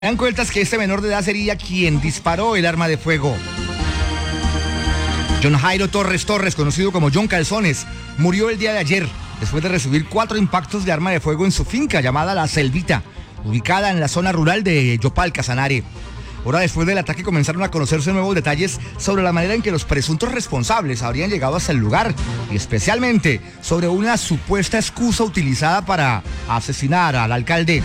Dan cuentas que este menor de edad sería quien disparó el arma de fuego. John Jairo Torres, conocido como John Calzones, murió el día de ayer después de recibir 4 impactos de arma de fuego en su finca llamada La Selvita, ubicada en la zona rural de Yopal, Casanare. Hora después del ataque comenzaron a conocerse nuevos detalles sobre la manera en que los presuntos responsables habrían llegado hasta el lugar y especialmente sobre una supuesta excusa utilizada para asesinar al alcalde.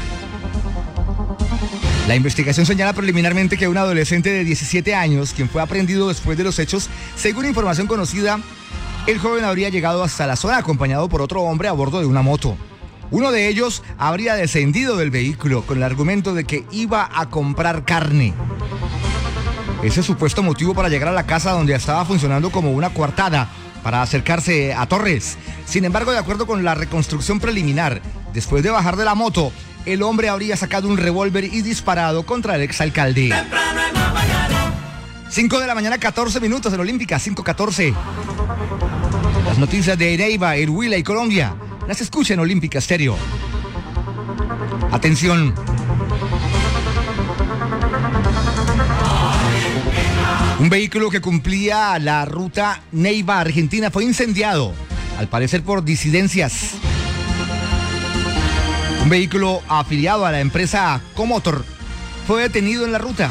La investigación señala preliminarmente que un adolescente de 17 años, quien fue aprehendido después de los hechos, según información conocida, el joven habría llegado hasta la zona acompañado por otro hombre a bordo de una moto. Uno de ellos habría descendido del vehículo con el argumento de que iba a comprar carne. Ese supuesto motivo para llegar a la casa donde estaba funcionando como una coartada para acercarse a Torres. Sin embargo, de acuerdo con la reconstrucción preliminar, después de bajar de la moto, el hombre habría sacado un revólver y disparado contra el exalcalde. 5 de la mañana, 14 minutos en Olímpica, 5:14. Las noticias de Neiva, El Huila y Colombia las escucha en Olímpica Estéreo. Atención. Un vehículo que cumplía la ruta Neiva, Argentina, fue incendiado, al parecer por disidencias. Un vehículo afiliado a la empresa Comotor fue detenido en la ruta.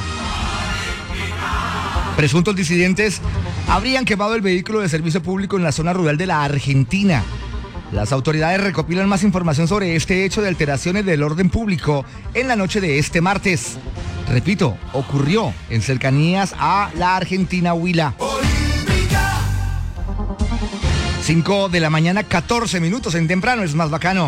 Presuntos disidentes habrían quemado el vehículo de servicio público en la zona rural de la Argentina. Las autoridades recopilan más información sobre este hecho de alteraciones del orden público en la noche de este martes. Repito, ocurrió en cercanías a la Argentina Huila. 5 de la mañana, 14 minutos en Temprano es más bacano.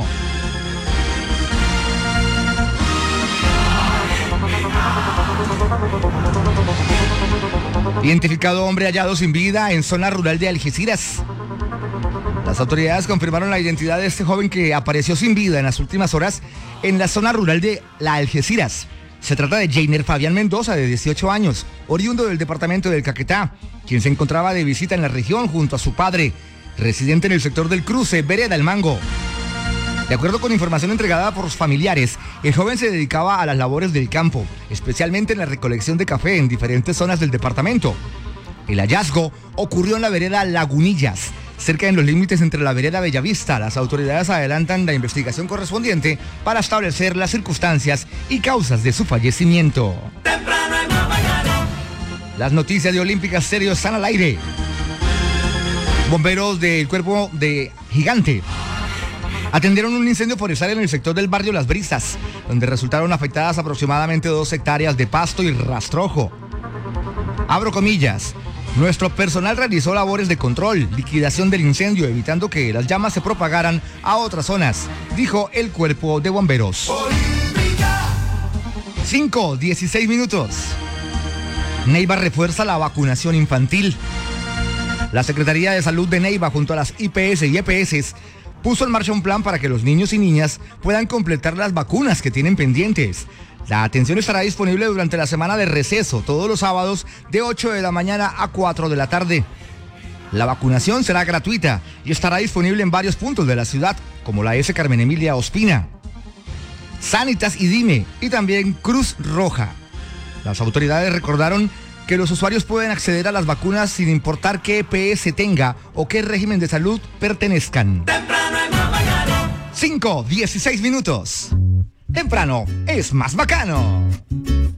Identificado hombre hallado sin vida en zona rural de Algeciras. Las autoridades confirmaron la identidad de este joven que apareció sin vida en las últimas horas en la zona rural de La Algeciras. Se trata de Jainer Fabián Mendoza, de 18 años, oriundo del departamento del Caquetá, quien se encontraba de visita en la región junto a su padre, residente en el sector del Cruce, Vereda El Mango. De acuerdo con información entregada por sus familiares, el joven se dedicaba a las labores del campo, especialmente en la recolección de café en diferentes zonas del departamento. El hallazgo ocurrió en la vereda Lagunillas, cerca de los límites entre la vereda Bellavista. Las autoridades adelantan la investigación correspondiente para establecer las circunstancias y causas de su fallecimiento. Las noticias de Olímpica Estéreo están al aire. Bomberos del Cuerpo de Gigante atendieron un incendio forestal en el sector del barrio Las Brisas, donde resultaron afectadas aproximadamente 2 hectáreas de pasto y rastrojo. Abro comillas. Nuestro personal realizó labores de control, liquidación del incendio, evitando que las llamas se propagaran a otras zonas, dijo el Cuerpo de Bomberos. 5:16 minutos. Neiva refuerza la vacunación infantil. La Secretaría de Salud de Neiva, junto a las IPS y EPS, puso en marcha un plan para que los niños y niñas puedan completar las vacunas que tienen pendientes. La atención estará disponible durante la semana de receso, todos los sábados de 8 de la mañana a 4 de la tarde. La vacunación será gratuita y estará disponible en varios puntos de la ciudad, como la S. Carmen Emilia Ospina, Sanitas y Dime, y también Cruz Roja. Las autoridades recordaron que los usuarios pueden acceder a las vacunas sin importar qué EPS tenga o qué régimen de salud pertenezcan. 5:16 minutos. Temprano es más bacano.